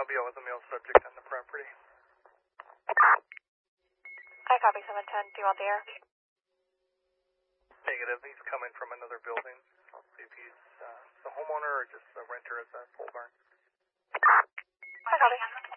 Mobile with a male subject on the property. I copy 710. Do you want the air? Negative. He's coming from another building. I'll see if he's the homeowner or just a renter at the pole barn. I copy.